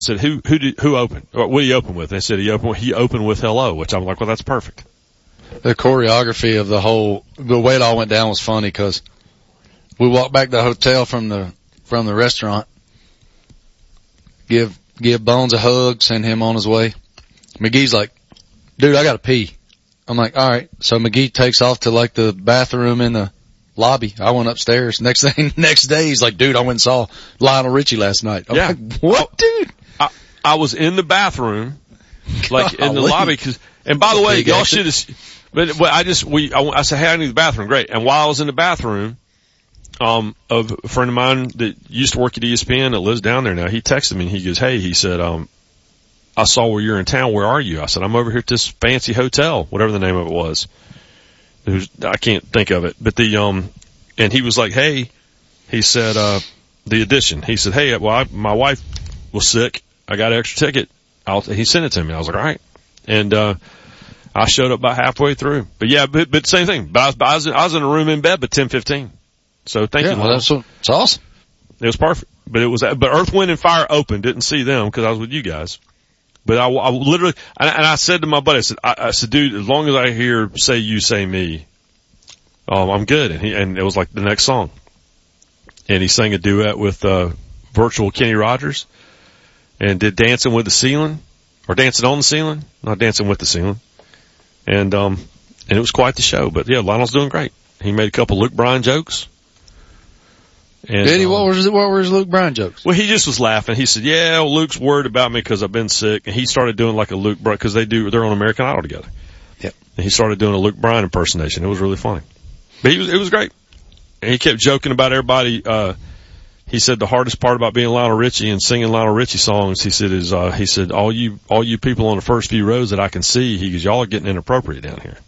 said, who opened? Or what did he open with? They said he opened with Hello, which I'm like, well, that's perfect. The choreography of the way it all went down was funny because we walked back to the hotel from the restaurant, give Bones a hug, send him on his way. McGee's like, dude, I gotta pee. I'm like, all right. So McGee takes off to like the bathroom in the lobby. I went upstairs. Next day, he's like, dude, I went and saw Lionel Richie last night. I'm like, what, dude? I was in the bathroom, like in the lobby, and by the way, y'all should have, but I said, hey, I need the bathroom. Great. And while I was in the bathroom, of a friend of mine that used to work at ESPN that lives down there now, he texted me and he goes, hey, he said, I saw where you're in town. Where are you? I said, I'm over here at this fancy hotel, whatever the name of it was. I can't think of it, but and he was like, hey, he said, the Edition. He said, hey, well, my wife was sick. I got an extra ticket. He sent it to me. I was like, all right. And, I showed up about halfway through, but yeah, but same thing. But I was in a room in bed by 10:15. So thank you. Well, it's awesome. It was perfect, but Earth, Wind and Fire opened. Didn't see them because I was with you guys. But I literally, and I said to my buddy, I said, dude, as long as I hear Say You, Say Me, I'm good. And it was like the next song. And he sang a duet with, virtual Kenny Rogers and did Dancing with the Ceiling or Dancing on the Ceiling, not Dancing with the Ceiling. And it was quite the show, but yeah, Lionel's doing great. He made a couple Luke Bryan jokes. And, did he? What were his Luke Bryan jokes? Well, he just was laughing. He said, yeah, well, Luke's worried about me because I've been sick. And he started doing like a Luke Bryan, because they're on American Idol together. Yep. And he started doing a Luke Bryan impersonation. It was really funny. But it was great. And he kept joking about everybody, he said the hardest part about being Lionel Richie and singing Lionel Richie songs, he said, all you people on the first few rows that I can see, he goes, y'all are getting inappropriate down here.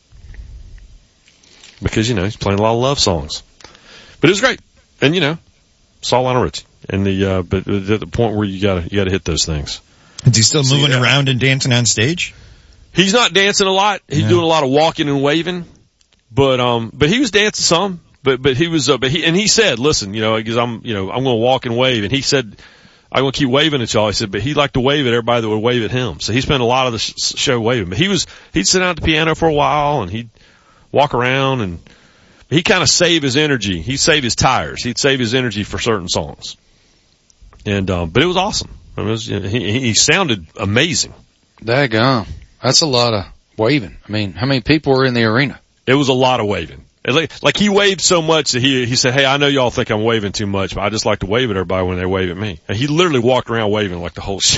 Because, he's playing a lot of love songs. But it was great. And, saw Lionel Richie. And but at the point where you gotta hit those things. Is he still moving around and dancing on stage? He's not dancing a lot. He's doing a lot of walking and waving. But he was dancing some. But he was, he said, listen, because I'm going to walk and wave. And he said, I'm going to keep waving at y'all. He said, but he liked to wave at everybody that would wave at him. So he spent a lot of the show waving. But he'd sit down at the piano for a while and he'd walk around and he kind of save his energy. He'd save his tires. He'd save his energy for certain songs. And, but it was awesome. He sounded amazing. Daggone. That's a lot of waving. I mean, how many people were in the arena? It was a lot of waving. Like he waved so much that he said, hey, I know y'all think I'm waving too much, but I just like to wave at everybody when they wave at me. And he literally walked around waving like the whole show.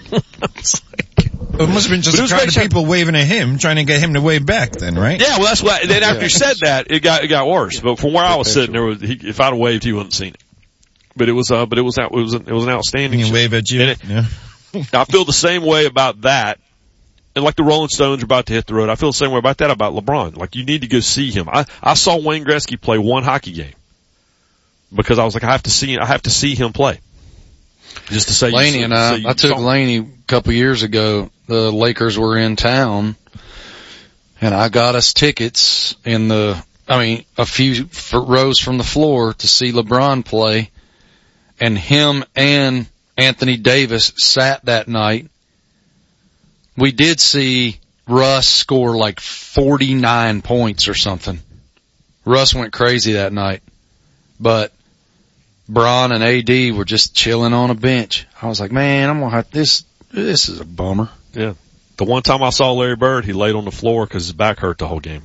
It must have been just a crowd of people waving at him, trying to get him to wave back then, right? Yeah, well that's what, then after he said that, it got worse. But from where I was sitting, if I'd have waved, he wouldn't have seen it. But it was an outstanding show. He wave at you? I feel the same way about that. And like the Rolling Stones are about to hit the road, I feel the same way about that about LeBron. Like you need to go see him. I saw Wayne Gretzky play one hockey game because I was like, I have to see him play. Just to say, Laney and I took Laney a couple years ago. The Lakers were in town and I got us tickets a few rows from the floor to see LeBron play, and him and Anthony Davis sat that night. We did see Russ score like 49 points or something. Russ went crazy that night. But Bron and AD were just chilling on a bench. I was like, man, I'm gonna have this is a bummer. Yeah. The one time I saw Larry Bird, he laid on the floor because his back hurt the whole game.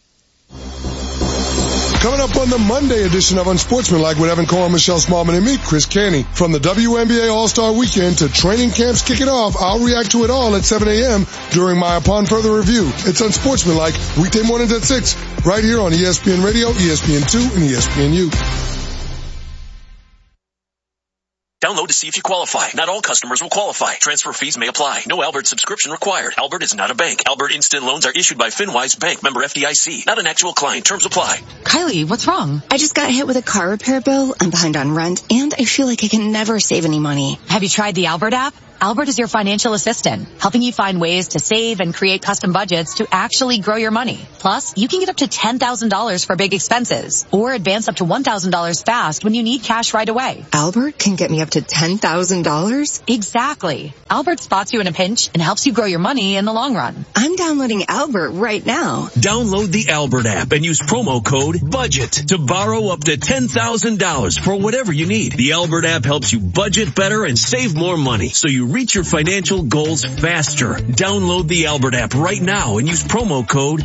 Coming up on the Monday edition of Unsportsmanlike with Evan Cole, Michelle Smallman, and me, Chris Caney. From the WNBA All-Star Weekend to training camps kicking off, I'll react to it all at 7 a.m. during my Upon Further Review. It's Unsportsmanlike, weekday mornings at 6, right here on ESPN Radio, ESPN2, and ESPNU. Download to see if you qualify. Not all customers will qualify. Transfer fees may apply. No Albert subscription required. Albert is not a bank. Albert Instant Loans are issued by FinWise Bank, member FDIC. Not an actual client. Terms apply. Kylie, what's wrong? I just got hit with a car repair bill. I'm behind on rent, and I feel like I can never save any money. Have you tried the Albert app? Albert is your financial assistant, helping you find ways to save and create custom budgets to actually grow your money. Plus, you can get up to $10,000 for big expenses or advance up to $1,000 fast when you need cash right away. Albert can get me up to $10,000? Exactly. Albert spots you in a pinch and helps you grow your money in the long run. I'm downloading Albert right now. Download the Albert app and use promo code BUDGET to borrow up to $10,000 for whatever you need. The Albert app helps you budget better and save more money so you reach your financial goals faster. Download the Albert app right now and use promo code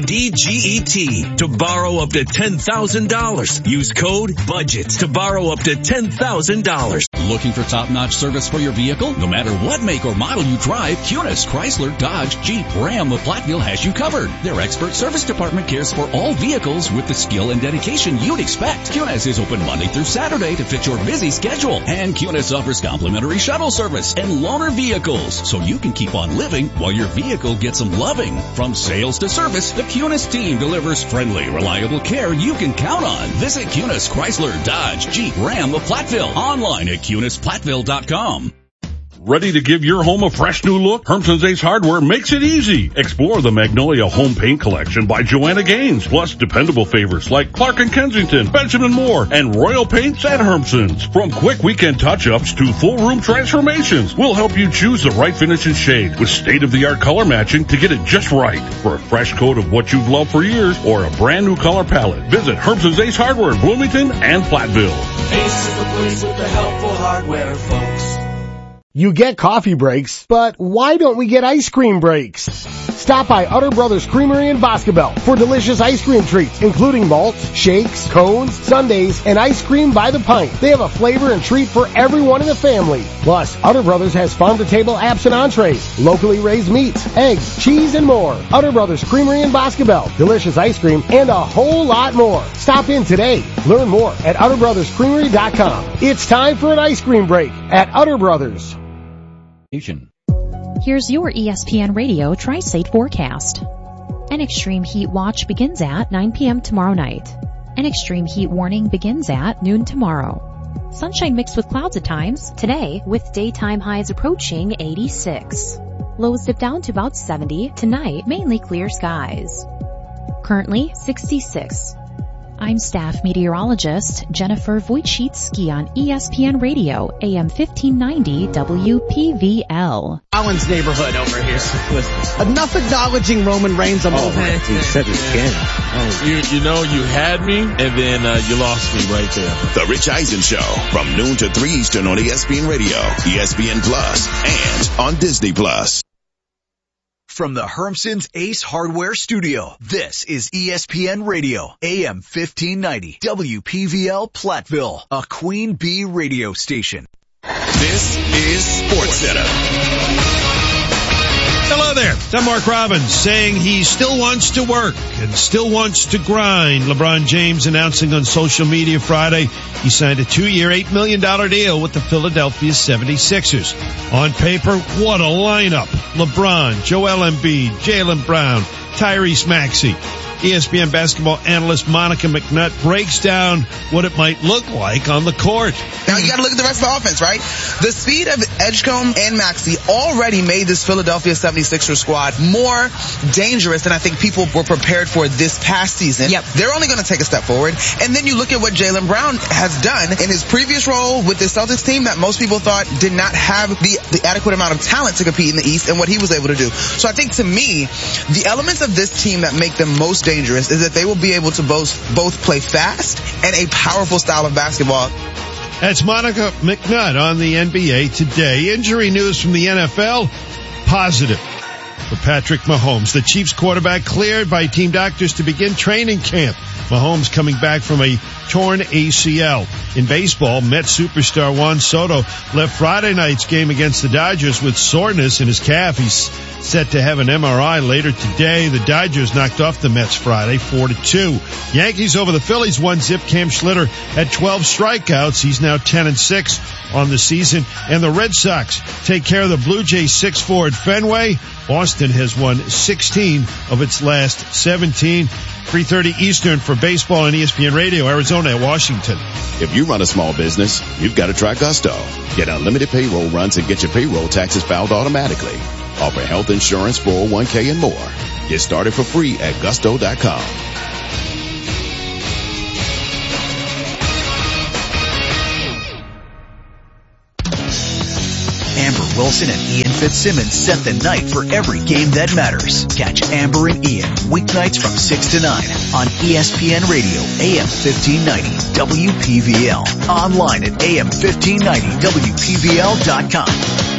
BUDGET to borrow up to $10,000. Use code BUDGET to borrow up to $10,000. Looking for top-notch service for your vehicle? No matter what make or model you drive, Cunis, Chrysler, Dodge, Jeep, Ram of Platteville has you covered. Their expert service department cares for all vehicles with the skill and dedication you'd expect. Cunis is open Monday through Saturday to fit your busy schedule. And Cunis offers complimentary shuttle service and loaner vehicles, so you can keep on living while your vehicle gets some loving. From sales to service, the Cunis team delivers friendly, reliable care you can count on. Visit Cunis, Chrysler, Dodge, Jeep, Ram of Platteville. Online at CunisPlatteville.com. Ready to give your home a fresh new look? Hermson's Ace Hardware makes it easy. Explore the Magnolia Home Paint Collection by Joanna Gaines, plus dependable favorites like Clark & Kensington, Benjamin Moore, and Royal Paints at Hermson's. From quick weekend touch-ups to full room transformations, we'll help you choose the right finish and shade with state-of-the-art color matching to get it just right. For a fresh coat of what you've loved for years or a brand new color palette, visit Hermson's Ace Hardware in Bloomington and Platteville. Ace is the place with the helpful hardware, folks. You get coffee breaks, but why don't we get ice cream breaks? Stop by Utter Brothers Creamery in Boscobel for delicious ice cream treats, including malts, shakes, cones, sundaes, and ice cream by the pint. They have a flavor and treat for everyone in the family. Plus, Utter Brothers has farm-to-table apps and entrees, locally raised meats, eggs, cheese, and more. Utter Brothers Creamery in Boscobel. Delicious ice cream and a whole lot more. Stop in today. Learn more at UtterBrothersCreamery.com. It's time for an ice cream break at Utter Brothers. Here's your ESPN Radio Tri-State forecast. An extreme heat watch begins at 9 p.m. tomorrow night. An extreme heat warning begins at noon tomorrow. Sunshine mixed with clouds at times today, with daytime highs approaching 86. Lows dip down to about 70. Tonight, mainly clear skies. Currently 66. I'm staff meteorologist Jennifer Wojcicki on ESPN Radio, AM 1590 WPVL. Collins neighborhood over here. Enough acknowledging Roman Reigns. I'm over it. He said his skin. You know, you had me, and then you lost me right there. The Rich Eisen Show, from noon to 3 Eastern on ESPN Radio, ESPN Plus, and on Disney Plus. From the Hermson's Ace Hardware Studio, this is ESPN Radio, AM 1590, WPVL Platteville, a Queen Bee radio station. This is Sports Center. Hello there. I'm Mark Robbins saying he still wants to work and still wants to grind. LeBron James announcing on social media Friday he signed a 2-year, $8 million deal with the Philadelphia 76ers. On paper, what a lineup. LeBron, Joel Embiid, Jaylen Brown, Tyrese Maxey. ESPN basketball analyst Monica McNutt breaks down what it might look like on the court. Now you got to look at the rest of the offense, right? The speed of Edgecombe and Maxey already made this Philadelphia 76ers squad more dangerous than I think people were prepared for this past season. Yep. They're only going to take a step forward. And then you look at what Jaylen Brown has done in his previous role with the Celtics team that most people thought did not have the adequate amount of talent to compete in the East, and what he was able to do. So I think, to me, the elements of this team that make them most dangerous is that they will be able to both play fast and a powerful style of basketball. That's Monica McNutt on the NBA Today. Injury news from the NFL, positive for Patrick Mahomes. The Chiefs quarterback cleared by team doctors to begin training camp. Mahomes coming back from a torn ACL. In baseball, Mets superstar Juan Soto left Friday night's game against the Dodgers with soreness in his calf. He's set to have an MRI later today. The Dodgers knocked off the Mets Friday 4-2. Yankees over the Phillies, 1-0. Cam Schlitter had 12 strikeouts. He's now 10-6 on the season. And the Red Sox take care of the Blue Jays 6-4 at Fenway. Boston has won 16 of its last 17. 3:30 Eastern for baseball on ESPN Radio. Arizona Arizona at Washington. If you run a small business, you've got to try Gusto. Get unlimited payroll runs and get your payroll taxes filed automatically. Offer health insurance, 401k, and more. Get started for free at gusto.com. Amber Wilson and Ian Fitzsimmons set the night for every game that matters. Catch Amber and Ian weeknights from 6 to 9 on ESPN Radio, AM 1590, WPVL. Online at AM1590WPVL.com.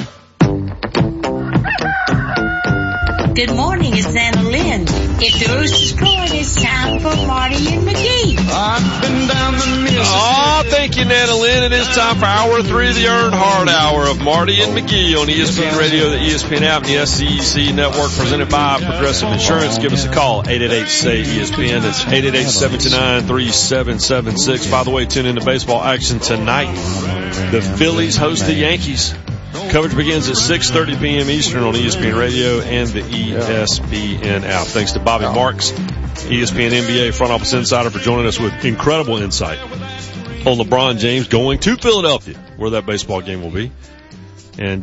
Good morning, it's Anna Lynn. If the Roosters scored, it's time for Marty and McGee. I've been down the Mississippi. Oh, thank you, Nana Lynn. It is time for Hour 3 of the Earned Heart Hour of Marty and McGee on ESPN Radio, the ESPN app, and the SEC Network, presented by Progressive Insurance. Give us a call, 888-SAY-ESPN. That's 888-729-3776. By the way, tune in to baseball action tonight. The Phillies host the Yankees. Coverage begins at 6:30 p.m. Eastern on ESPN Radio and the ESPN app. Thanks to Bobby Marks, ESPN NBA front office insider, for joining us with incredible insight on LeBron James going to Philadelphia, where that baseball game will be. And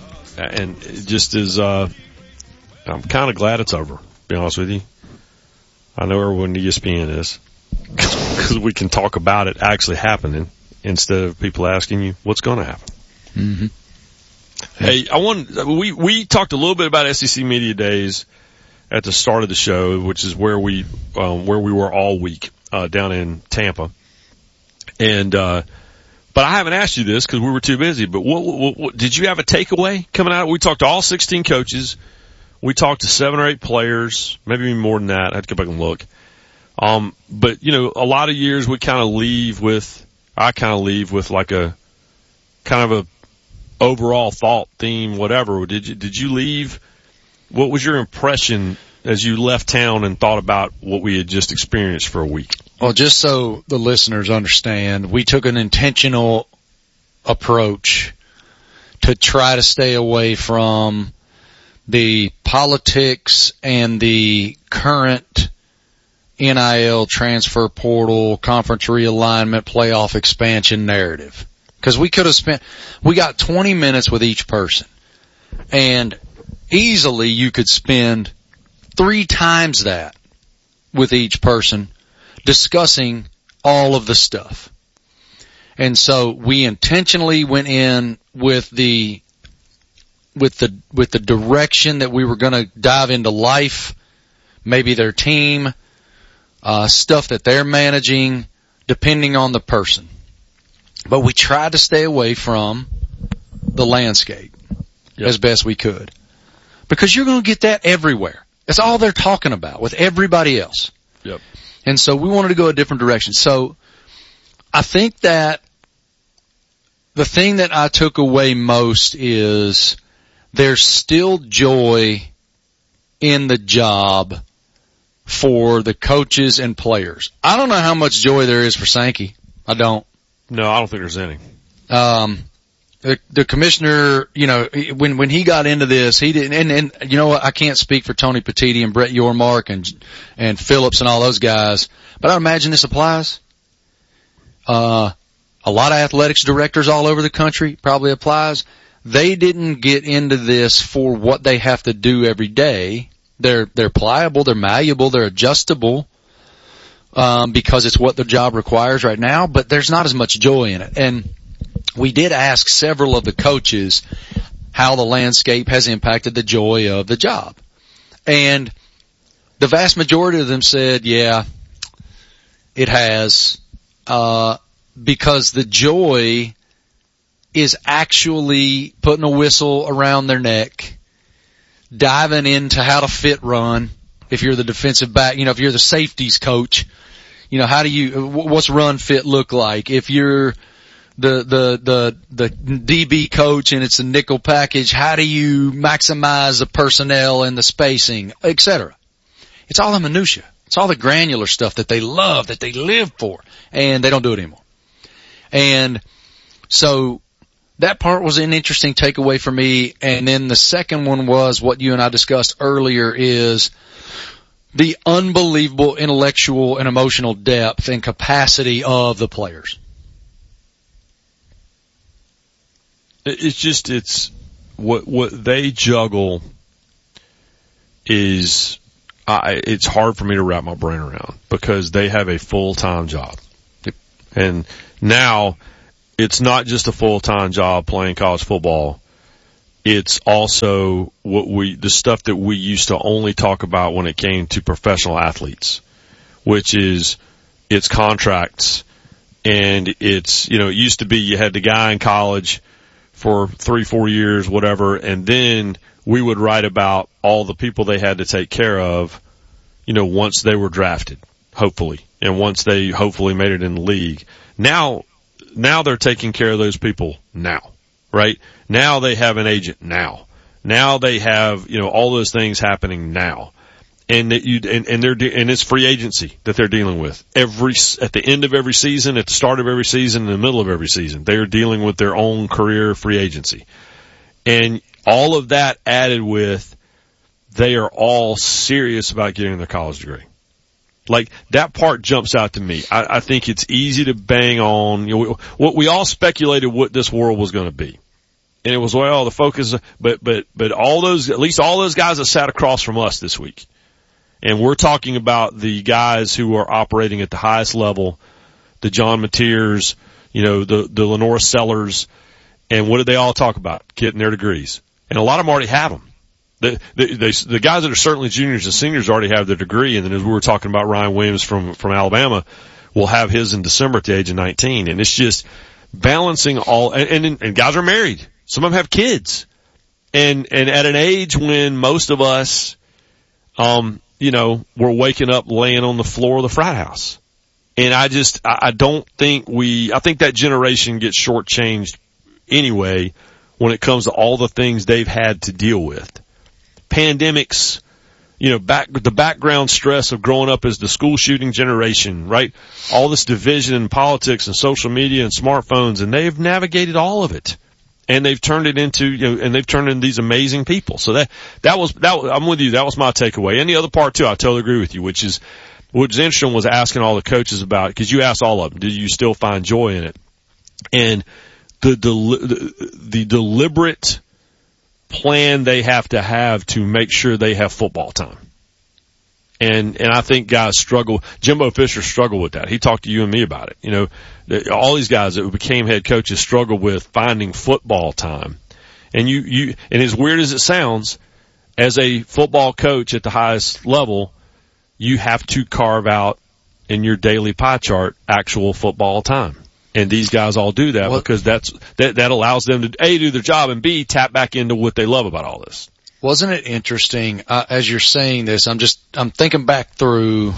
just as I'm kind of glad it's over, to be honest with you. I know everyone at ESPN is, because we can talk about it actually happening instead of people asking you what's going to happen. Mm-hmm. Hey, we talked a little bit about SEC Media Days at the start of the show, which is where we were all week, down in Tampa. And, but I haven't asked you this because we were too busy, but what did you have a takeaway coming out? We talked to all 16 coaches. We talked to 7 or 8 players, maybe even more than that. I have to go back and look. But you know, a lot of years I kind of leave with like a kind of a overall thought, theme, whatever. Did you leave? What was your impression as you left town and thought about what we had just experienced for a week? Well, just so the listeners understand, we took an intentional approach to try to stay away from the politics and the current NIL transfer portal, conference realignment, playoff expansion narrative. Because we got 20 minutes with each person. And easily you could spend 3 times that with each person discussing all of the stuff. And so we intentionally went in with the direction that we were going to dive into life, maybe their team, stuff that they're managing, depending on the person. But we tried to stay away from the landscape as best we could. Because you're going to get that everywhere. That's all they're talking about with everybody else. Yep. And so we wanted to go a different direction. So I think that the thing that I took away most is there's still joy in the job for the coaches and players. I don't know how much joy there is for Sankey. I don't. No, I don't think there's any. The commissioner, you know, when he got into this, he didn't, and you know what, I can't speak for Tony Petitti and Brett Yormark and Phillips and all those guys, but I imagine this applies. A lot of athletics directors all over the country probably applies. They didn't get into this for what they have to do every day. They're pliable, they're malleable, they're adjustable. Because it's what the job requires right now, but there's not as much joy in it. And we did ask several of the coaches how the landscape has impacted the joy of the job. And the vast majority of them said, yeah, it has, because the joy is actually putting a whistle around their neck, diving into how to fit run. If you're the defensive back, you know, if you're the safeties coach, you know, what's run fit look like? If you're the DB coach and it's a nickel package, how do you maximize the personnel and the spacing, etc.? It's all the minutia. It's all the granular stuff that they love, that they live for, and they don't do it anymore. And so that part was an interesting takeaway for me. And then the second one was what you and I discussed earlier, is the unbelievable intellectual and emotional depth and capacity of the players. It's what they juggle is, it's hard for me to wrap my brain around because they have a full-time job. And now it's not just a full-time job playing college football. It's also the stuff that we used to only talk about when it came to professional athletes, which is it's contracts, and it's, it used to be you had the guy in college for 3-4 years, whatever, and then we would write about all the people they had to take care of, once they were drafted, hopefully, and once they hopefully made it in the league. Now they're taking care of those people now. Right? Now they have an agent now. Now they have, all those things happening now. And it's free agency that they're dealing with. At the end of every season, at the start of every season, in the middle of every season, they are dealing with their own career free agency. And all of that added with, they are all serious about getting their college degree. Like, that part jumps out to me. I think it's easy to bang on, we all speculated what this world was going to be. And it was, the focus, but all those, at least all those guys that sat across from us this week. And we're talking about the guys who are operating at the highest level, the John Mateers, the Lenora Sellers. And what did they all talk about? Getting their degrees. And a lot of them already have them. The guys that are certainly juniors and seniors already have their degree. And then as we were talking about, Ryan Williams from Alabama will have his in December at the age of 19. And it's just balancing all, and guys are married. Some of them have kids. And at an age when most of us, we're waking up laying on the floor of the frat house. And I think that generation gets shortchanged anyway when it comes to all the things they've had to deal with. Pandemics, the background stress of growing up as the school shooting generation, right? All this division in politics and social media and smartphones, and they've navigated all of it. And they've turned it into, and they've turned into these amazing people. So that was, I'm with you. That was my takeaway. And the other part too, I totally agree with you, which is, what's interesting was asking all the coaches about, because you asked all of them, do you still find joy in it? And the deliberate plan they have to make sure they have football time. And I think guys struggle. Jimbo Fisher struggled with that. He talked to you and me about it. All these guys that became head coaches struggle with finding football time. And and as weird as it sounds, as a football coach at the highest level, you have to carve out in your daily pie chart actual football time. And these guys all do that because that allows them to A, do their job, and B, tap back into what they love about all this. Wasn't it interesting, as you're saying this, I'm thinking back through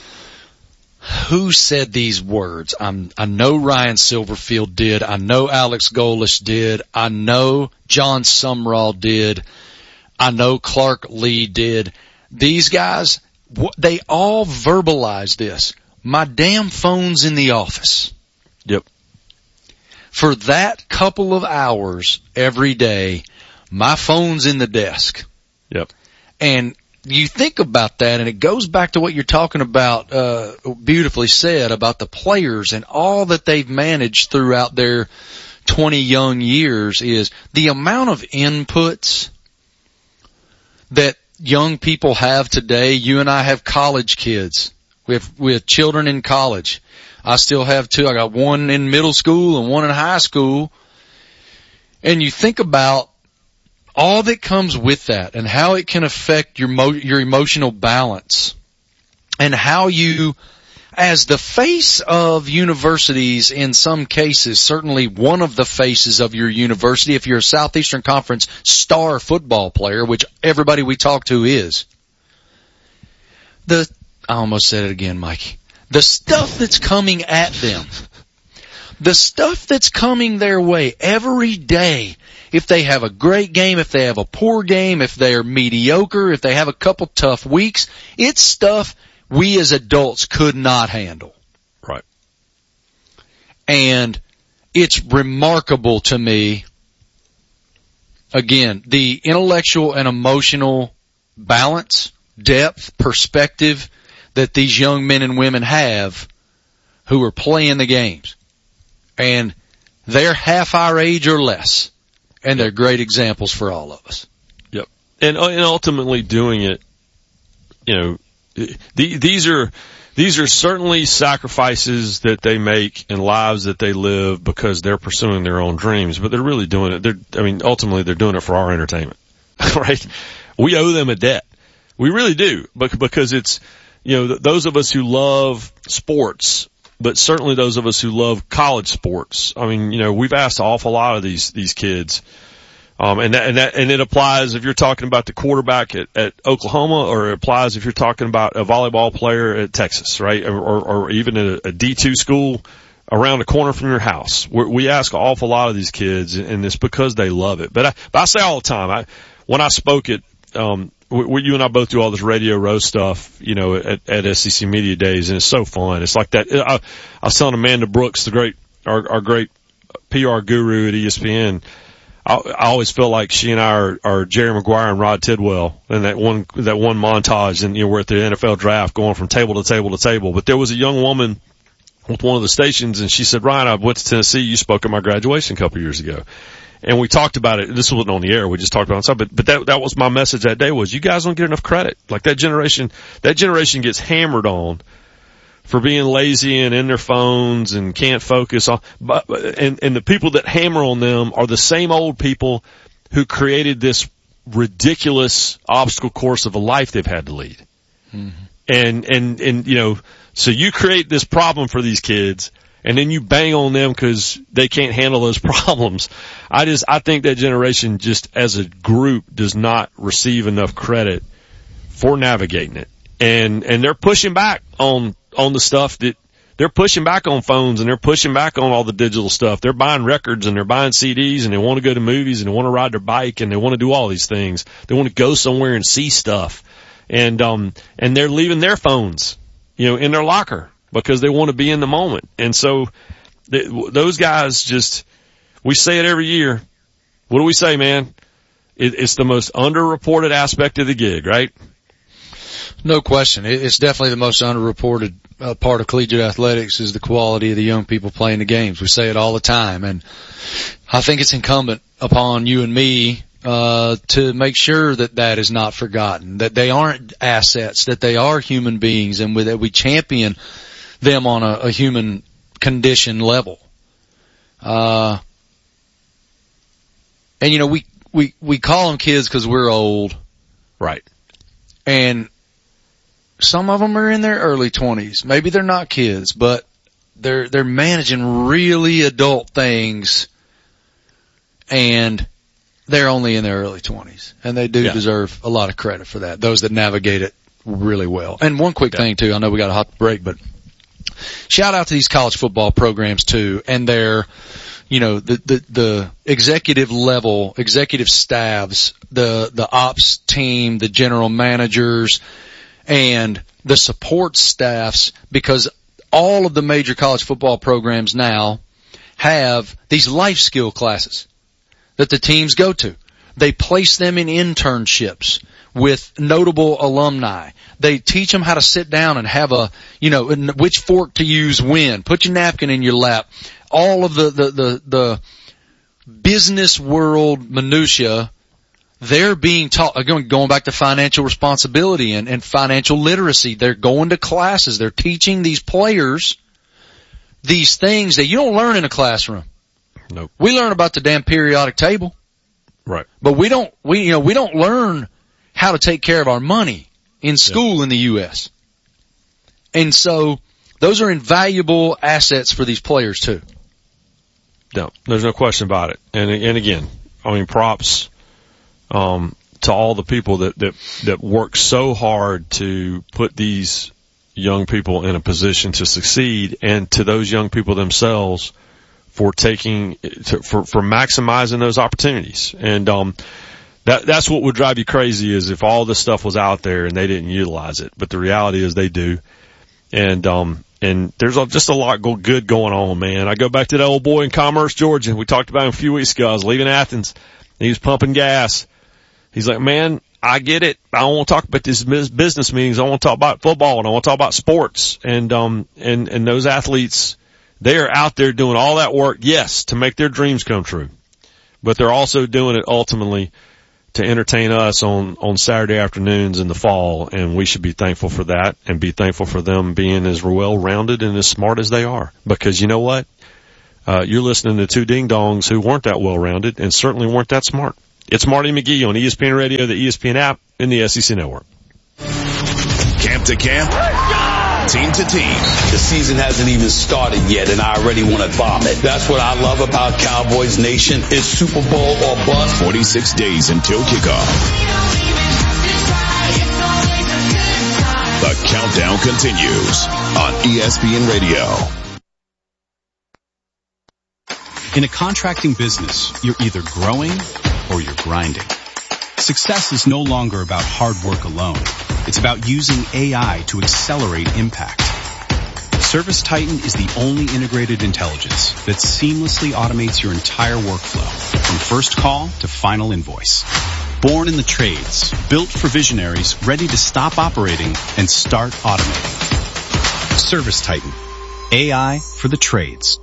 who said these words. I know Ryan Silverfield did. I know Alex Golesh did. I know John Sumrall did. I know Clark Lee did. These guys, they all verbalized this. My damn phone's in the office. Yep. For that couple of hours every day, my phone's in the desk. Yep. And you think about that, and it goes back to what you're talking about, beautifully said, about the players and all that they've managed throughout their 20 young years is the amount of inputs that young people have today. You and I have college kids. We have children in college. I still have two. I got one in middle school and one in high school. And you think about all that comes with that and how it can affect your emotional balance, and how you, as the face of universities in some cases, certainly one of the faces of your university, if you're a Southeastern Conference star football player, which everybody we talk to is, I almost said it again, Mikey. The stuff that's coming at them, the stuff that's coming their way every day, if they have a great game, if they have a poor game, if they are mediocre, if they have a couple tough weeks, it's stuff we as adults could not handle. Right. And it's remarkable to me, again, the intellectual and emotional balance depth, perspective that these young men and women have who are playing the games. And they're half our age or less. And they're great examples for all of us. Yep. And ultimately doing it, these are certainly sacrifices that they make and lives that they live because they're pursuing their own dreams, but they're really doing it. Ultimately they're doing it for our entertainment, right? We owe them a debt. We really do, because it's, those of us who love sports, but certainly those of us who love college sports. I mean, we've asked an awful lot of these kids. And it applies if you're talking about the quarterback at Oklahoma, or it applies if you're talking about a volleyball player at Texas, right? Or even at a D2 school around the corner from your house. We ask an awful lot of these kids, and it's because they love it. But I say all the time, when I spoke at, you and I both do all this Radio Row stuff, at SEC Media Days, and it's so fun. It's like that. I was telling Amanda Brooks, our great PR guru at ESPN, I always feel like she and I are Jerry Maguire and Rod Tidwell in that one montage, and we're at the NFL draft going from table to table to table. But there was a young woman with one of the stations, and she said, "Ryan, I went to Tennessee. You spoke at my graduation a couple of years ago." And we talked about it. This wasn't on the air. We just talked about it on something. But that was my message that day, was you guys don't get enough credit. Like that generation gets hammered on for being lazy and in their phones and can't focus on, and the people that hammer on them are the same old people who created this ridiculous obstacle course of a life they've had to lead. Mm-hmm. And so you create this problem for these kids, and then you bang on them because they can't handle those problems. I think that generation, just as a group, does not receive enough credit for navigating it. And they're pushing back on the stuff that they're pushing back on phones, and they're pushing back on all the digital stuff. They're buying records, and they're buying CDs, and they want to go to movies, and they want to ride their bike, and they want to do all these things. They want to go somewhere and see stuff. And they're leaving their phones, in their locker because they want to be in the moment. And so those guys just, we say it every year. What do we say, man? It's the most underreported aspect of the gig, right? No question. It's definitely the most underreported part of collegiate athletics is the quality of the young people playing the games. We say it all the time, and I think it's incumbent upon you and me to make sure that is not forgotten, that they aren't assets, that they are human beings, and that we champion them on a human condition level. And we call them kids because we're old. Right. And some of them are in their early 20s. Maybe they're not kids, but they're managing really adult things, and they're only in their early 20s. And they do deserve a lot of credit for that, those that navigate it really well. And one quick thing too, I know we got a hot break, but shout out to these college football programs too, and their, the executive level, executive staffs, the ops team, the general managers, and the support staffs, because all of the major college football programs now have these life skill classes that the teams go to. They place them in internships with notable alumni. They teach them how to sit down and have which fork to use when, put your napkin in your lap. All of the business world minutia, they're being taught, going back to financial responsibility and financial literacy. They're going to classes. They're teaching these players these things that you don't learn in a classroom. Nope. We learn about the damn periodic table. Right. But we don't learn how to take care of our money in school in the U.S. And so those are invaluable assets for these players too. No, there's no question about it. And again, props to all the people that work so hard to put these young people in a position to succeed, and to those young people themselves for for maximizing those opportunities. And that's what would drive you crazy, is if all this stuff was out there and they didn't utilize it. But the reality is they do. And there's just a lot good going on, man. I go back to that old boy in Commerce, Georgia. We talked about him a few weeks ago. I was leaving Athens. He was pumping gas. He's like, man, I get it. I don't want to talk about these business meetings. I want to talk about football, and I want to talk about sports. And those athletes, they are out there doing all that work, yes, to make their dreams come true. But they're also doing it ultimately to entertain us on Saturday afternoons in the fall, and we should be thankful for that and be thankful for them being as well-rounded and as smart as they are. Because you know what? You're listening to two ding-dongs who weren't that well-rounded and certainly weren't that smart. It's Marty McGee on ESPN Radio, the ESPN app, and the SEC Network. Camp to camp, team to team. The season hasn't even started yet, and I already want to vomit. That's what I love about Cowboys Nation. It's Super Bowl or bust. 46 days until kickoff. The countdown continues on ESPN Radio. In a contracting business, you're either growing or you're grinding. Success is no longer about hard work alone. It's about using AI to accelerate impact. ServiceTitan is the only integrated intelligence that seamlessly automates your entire workflow, from first call to final invoice. Born in the trades, built for visionaries ready to stop operating and start automating. ServiceTitan. AI for the trades.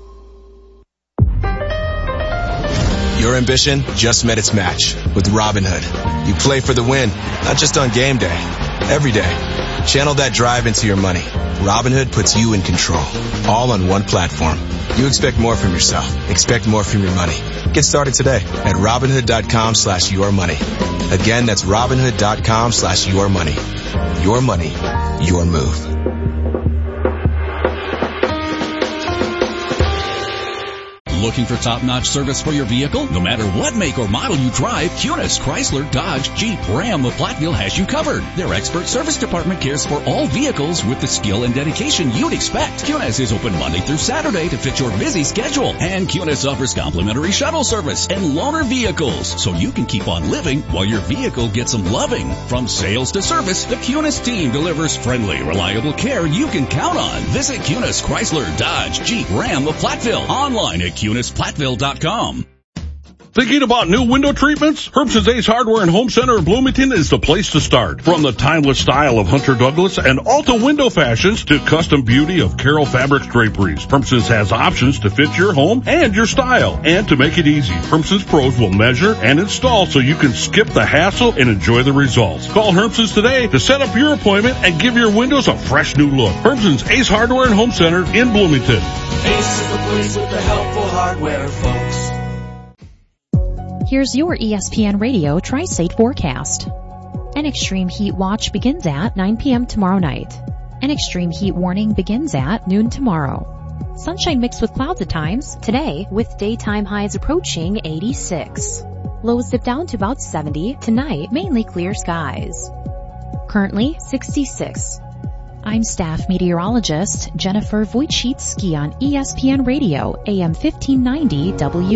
Your ambition just met its match with Robinhood. You play for the win, not just on game day, every day. Channel that drive into your money. Robinhood puts you in control, all on one platform. You expect more from yourself. Expect more from your money. Get started today at Robinhood.com/yourmoney. Again, that's Robinhood.com/yourmoney. Your money, your move. Looking for top-notch service for your vehicle? No matter what make or model you drive, Kunis, Chrysler, Dodge, Jeep, Ram, of Platteville has you covered. Their expert service department cares for all vehicles with the skill and dedication you'd expect. Kunis is open Monday through Saturday to fit your busy schedule. And Kunis offers complimentary shuttle service and loaner vehicles, so you can keep on living while your vehicle gets some loving. From sales to service, the Kunis team delivers friendly, reliable care you can count on. Visit Kunis, Chrysler, Dodge, Jeep, Ram, of Platteville. Online at KunisPlattville.com. Thinking about new window treatments? Herbson's Ace Hardware and Home Center in Bloomington is the place to start. From the timeless style of Hunter Douglas and Alta window fashions to custom beauty of Carroll Fabrics draperies, Herbson's has options to fit your home and your style. And to make it easy, Herbson's pros will measure and install so you can skip the hassle and enjoy the results. Call Herbson's today to set up your appointment and give your windows a fresh new look. Herbson's Ace Hardware and Home Center in Bloomington. Ace is the place with the helpful hardware, folks. Here's your ESPN Radio Tri-State forecast. An extreme heat watch begins at 9 p.m. tomorrow night. An extreme heat warning begins at noon tomorrow. Sunshine mixed with clouds at times today, with daytime highs approaching 86. Lows dip down to about 70. Tonight, mainly clear skies. Currently 66. I'm staff meteorologist Jennifer Wojcicki on ESPN Radio, AM 1590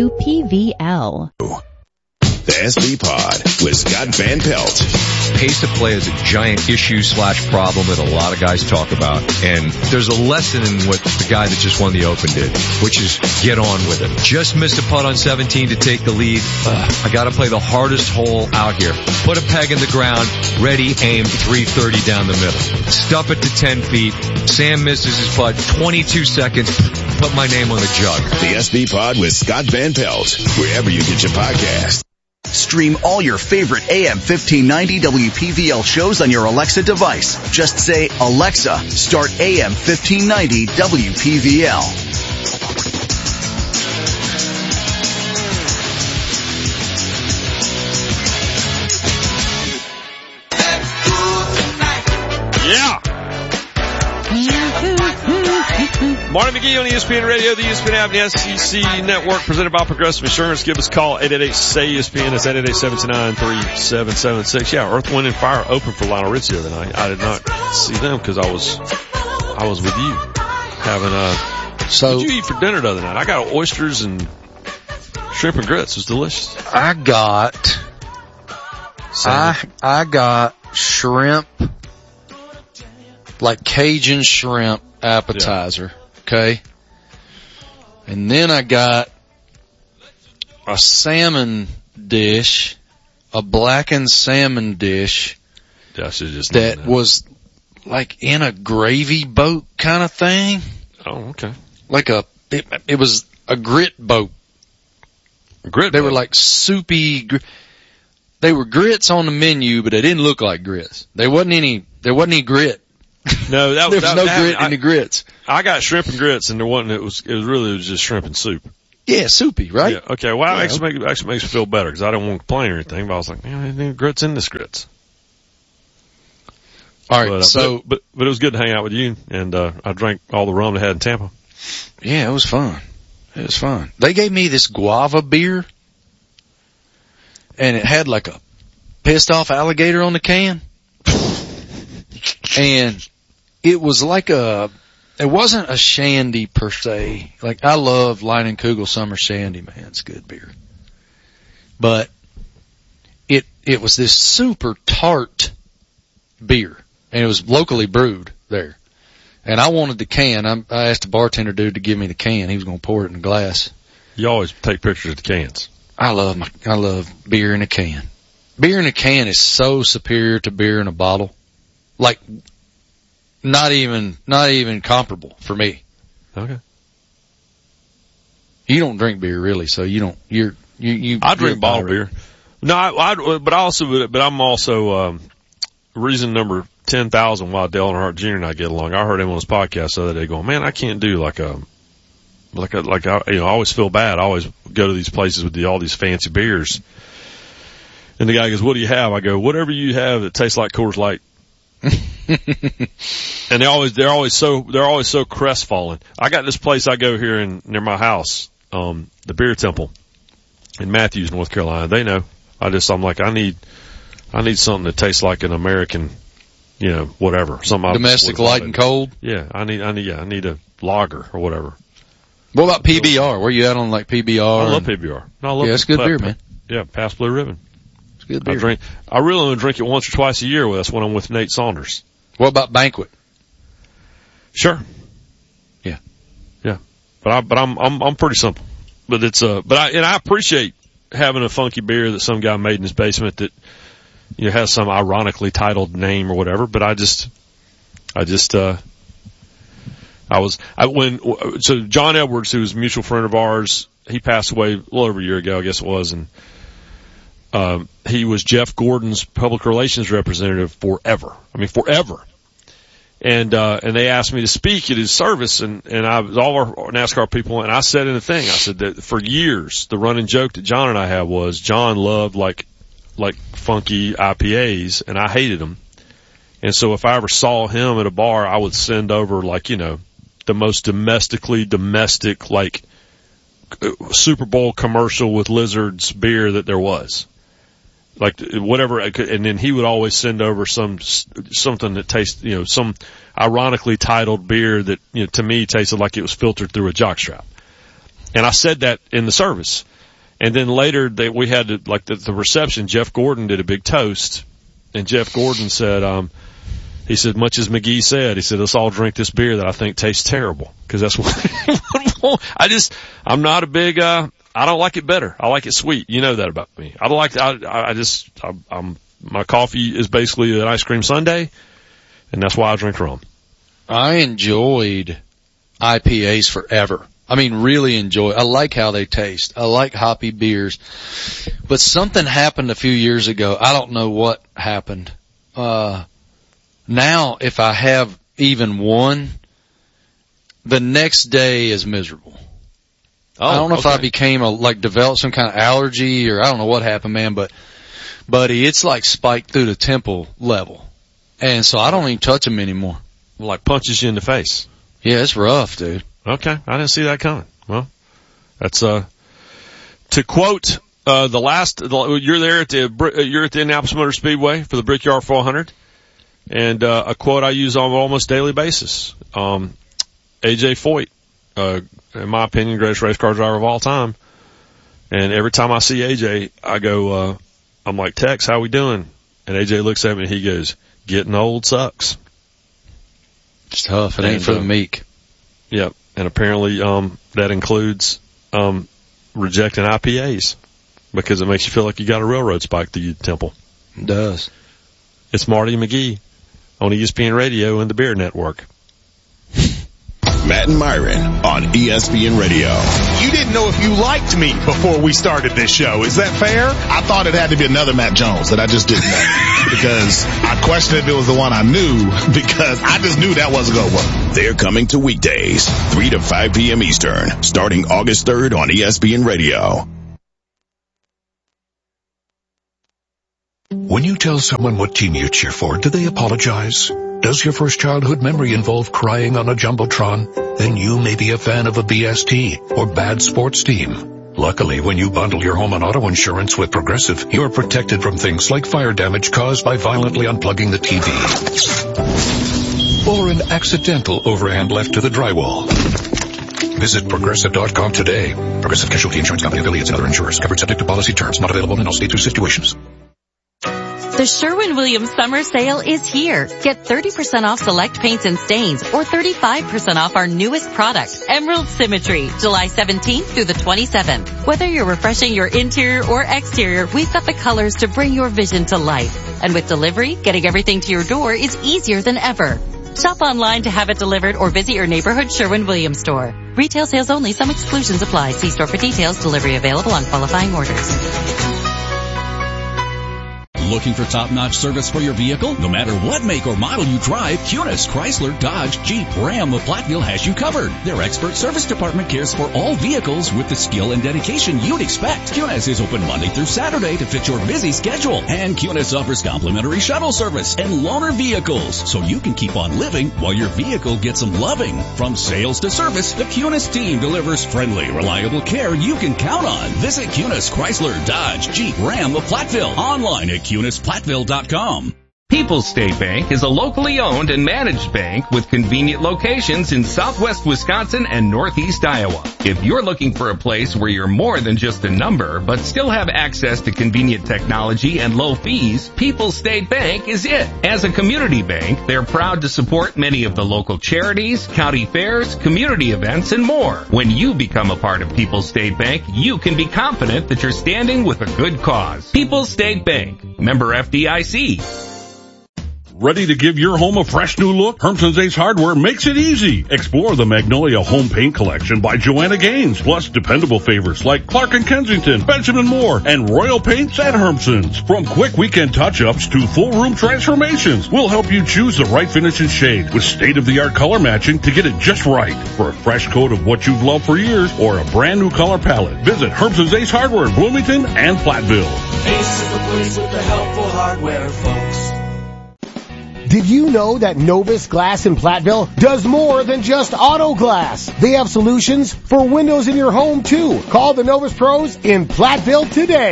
WPVL. The SB Pod with Scott Van Pelt. Pace of play is a giant issue/problem that a lot of guys talk about. And there's a lesson in what the guy that just won the Open did, which is get on with it. Just missed a putt on 17 to take the lead. I got to play the hardest hole out here. Put a peg in the ground, ready, aim, 330 down the middle. Stuff it to 10 feet. Sam misses his putt, 22 seconds. Put my name on the jug. The SB Pod with Scott Van Pelt, wherever you get your podcast. Stream all your favorite AM 1590 WPVL shows on your Alexa device. Just say, Alexa, start AM 1590 WPVL. Yeah! Marty McGee on ESPN Radio, the ESPN app, the SEC Network, presented by Progressive Insurance. Give us a call, 888-SAY-ESPN. That's 888-729-3776. Yeah, Earth, Wind, and Fire opened for Lionel Richie the other night. I did not see them because I was with you having what did you eat for dinner the other night? I got oysters and shrimp and grits. It was delicious. I got shrimp, like Cajun shrimp appetizer. Yeah. Okay. And then I got a salmon dish a blackened salmon dish that was like in a gravy boat kind of thing. Oh, okay. Like it was a grit boat. They were like soupy. They were grits on the menu, but they didn't look like grits. There wasn't any grit. No, there was no grit in the grits. I got shrimp and grits, and there wasn't. It was just shrimp and soup. Yeah, soupy, right? Yeah. Okay. Well, it actually makes me feel better because I don't want to complain or anything. But I was like, man, I need grits in this grits. All right. But it was good to hang out with you, and I drank all the rum they had in Tampa. Yeah, it was fun. It was fun. They gave me this guava beer, and it had like a pissed off alligator on the can. And it was like it wasn't a shandy per se. Like, I love Leinenkugel Summer Shandy, man. It's good beer. But it was this super tart beer, and it was locally brewed there. And I wanted the can. I asked the bartender dude to give me the can. He was going to pour it in a glass. You always take pictures of the cans. I love beer in a can. Beer in a can is so superior to beer in a bottle. Like, not even comparable for me. Okay. You don't drink beer really, so you don't, I drink bottled beer. No, I'm also, reason number 10,000 why Dale Earnhardt Jr. and I get along. I heard him on his podcast the other day going, man, I can't do I always feel bad. I always go to these places with all these fancy beers. And the guy goes, what do you have? I go, whatever you have that tastes like Coors Light. And they're always so crestfallen. I got this place I go here near my house, the Beer Temple in Matthews, North Carolina. They know. I'm like, I need something that tastes like an American, whatever. Something domestic light and cold. Yeah, I need a lager or whatever. What about PBR? Where you at on like PBR? I love PBR. No, I love it's good beer, man. Yeah, Pabst Blue Ribbon. It's good beer. I really only drink it once or twice a year. That's when I'm with Nate Saunders. What about Banquet? Sure. Yeah. Yeah. But I'm pretty simple. But I appreciate having a funky beer that some guy made in his basement that, has some ironically titled name or whatever. But so John Edwards, who was a mutual friend of ours, he passed away a little over a year ago, I guess it was, and he was Jeff Gordon's public relations representative forever. I mean, forever. And they asked me to speak at his service, and I was all our NASCAR people, and I said in the thing, I said that for years, the running joke that John and I had was John loved like funky IPAs, and I hated them. And so if I ever saw him at a bar, I would send over the most domestic, like Super Bowl commercial with lizards beer that there was. Like whatever, and then he would always send over something that tastes, some ironically titled beer that, to me tasted like it was filtered through a jockstrap. And I said that in the service. And then later we had the reception, Jeff Gordon did a big toast, and Jeff Gordon said, he said, much as McGee said, he said, let's all drink this beer that I think tastes terrible. Cause that's what, I'm not a big, I don't like it bitter. I like it sweet. You know that about me. My coffee is basically an ice cream sundae, and that's why I drink rum. I enjoyed IPAs forever. I mean, really enjoy. I like how they taste. I like hoppy beers. But something happened a few years ago. I don't know what happened. Now, if I have even one, the next day is miserable. Oh, I don't know if I became developed some kind of allergy or I don't know what happened, man, but buddy, it's like spiked through the temple level. And so I don't even touch them anymore. Like punches you in the face. Yeah, it's rough, dude. Okay. I didn't see that coming. Well, that's, to quote, you're there you're at the Indianapolis Motor Speedway for the Brickyard 400. And, a quote I use on an almost daily basis. AJ Foyt, in my opinion, greatest race car driver of all time. And every time I see AJ, I go, I'm like, Tex, how we doing? And AJ looks at me and he goes, getting old sucks. It's tough. It ain't for the meek. Yep. And apparently, that includes, rejecting IPAs. because it makes you feel like you got a railroad spike through your temple. It does. It's Marty McGee on ESPN Radio and the Beer Network. Matt and Myron on ESPN Radio. You didn't know if you liked me before we started this show. Is that fair? I thought it had to be another Matt Jones that I just didn't know. Because I questioned if it was the one I knew, because I just knew that wasn't going to work. They're coming to weekdays, 3 to 5 p.m. Eastern, starting August 3rd on ESPN Radio. When you tell someone what team you cheer for, do they apologize? Does your first childhood memory involve crying on a Jumbotron? Then you may be a fan of a BST or bad sports team. Luckily, when you bundle your home and auto insurance with Progressive, you're protected from things like fire damage caused by violently unplugging the TV. Or an accidental overhand left to the drywall. Visit Progressive.com today. Progressive Casualty Insurance Company, affiliates, and other insurers. Covered subject to policy terms. Not available in all states or situations. The Sherwin-Williams summer sale is here. Get 30% off select paints and stains or 35% off our newest product, Emerald Symmetry, July 17th through the 27th. Whether you're refreshing your interior or exterior, we've got the colors to bring your vision to life. And with delivery, getting everything to your door is easier than ever. Shop online to have it delivered or visit your neighborhood Sherwin-Williams store. Retail sales only. Some exclusions apply. See store for details. Delivery available on qualifying orders. Looking for top-notch service for your vehicle? No matter what make or model you drive, Kunis, Chrysler, Dodge, Jeep, Ram of Platteville has you covered. Their expert service department cares for all vehicles with the skill and dedication you'd expect. Kunis is open Monday through Saturday to fit your busy schedule. And Kunis offers complimentary shuttle service and loaner vehicles, so you can keep on living while your vehicle gets some loving. From sales to service, the Kunis team delivers friendly, reliable care you can count on. Visit Kunis, Chrysler, Dodge, Jeep, Ram of Platteville. Online at KunisPlatteville.com. People's State Bank is a locally owned and managed bank with convenient locations in southwest Wisconsin and northeast Iowa. If you're looking for a place where you're more than just a number, but still have access to convenient technology and low fees, People's State Bank is it. As a community bank, they're proud to support many of the local charities, county fairs, community events, and more. When you become a part of People's State Bank, you can be confident that you're standing with a good cause. People's State Bank, member FDIC. Ready to give your home a fresh new look? Hermson's Ace Hardware makes it easy. Explore the Magnolia Home Paint Collection by Joanna Gaines, plus dependable favorites like Clark & Kensington, Benjamin Moore, and Royal Paints at Hermson's. From quick weekend touch-ups to full room transformations, we'll help you choose the right finish and shade with state-of-the-art color matching to get it just right. For a fresh coat of what you've loved for years or a brand new color palette, visit Hermson's Ace Hardware in Bloomington and Platteville. Ace is the place with the helpful hardware, folks. Did you know that Novus Glass in Platteville does more than just auto glass? They have solutions for windows in your home, too. Call the Novus Pros in Platteville today.